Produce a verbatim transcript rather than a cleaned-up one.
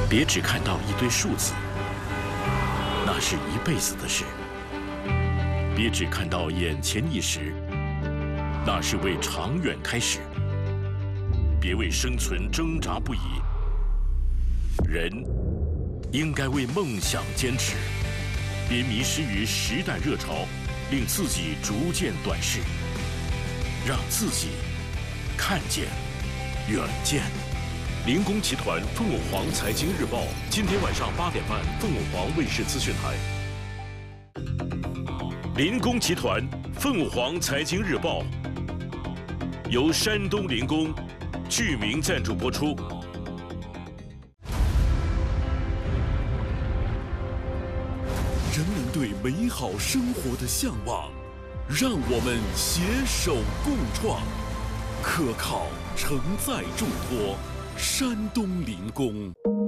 别只看到一堆数字，那是一辈子的事；别只看到眼前一时，那是为长远开始。别为生存挣扎不已，人应该为梦想坚持。别迷失于时代热潮，令自己逐渐短视，让自己看见远见。林工集团凤凰凰财经日报，今天晚上八点半，凤凰凰卫视资讯台。林工集团凤凰财经日报由山东林工剧名赞助播出。 人民对美好生活的向往，让我们携手共创，可靠承载重托，山东林工。